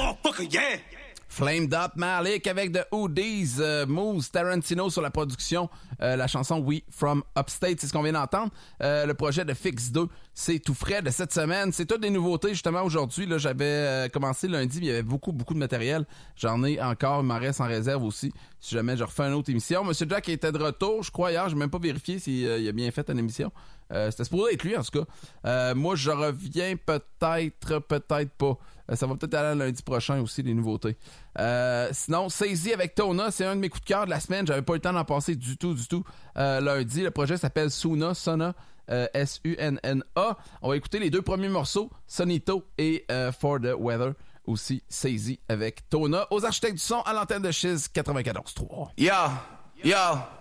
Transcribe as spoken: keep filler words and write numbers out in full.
motherfucker, yeah! Flamed Up Malik avec The Hoodies, euh, Moose, Tarantino sur la production, euh, la chanson We From Upstate, c'est ce qu'on vient d'entendre. Euh, le projet de Fix deux, c'est tout frais de cette semaine. C'est toutes des nouveautés justement aujourd'hui. Là, j'avais euh, commencé lundi, il y avait beaucoup, beaucoup de matériel. J'en ai encore, il m'en reste en réserve aussi. Si jamais je refais une autre émission. Monsieur Jack était de retour, je crois hier, j'ai même pas vérifié s'il euh, a bien fait une émission. Euh, c'était supposé être lui en tout cas. Euh, moi je reviens peut-être, peut-être pas. Euh, ça va peut-être aller lundi prochain aussi, les nouveautés. Euh, sinon, Saisie avec Tona, c'est un de mes coups de cœur de la semaine. J'avais pas eu le temps d'en passer du tout, du tout. Euh, lundi, le projet s'appelle Suna, Sona, euh, S U N N A. On va écouter les deux premiers morceaux, Sonito et euh, For the Weather. Aussi, Saisie avec Tona. Aux architectes du son, à l'antenne de Chiz quatre-vingt-quatorze trois. Yo, yo.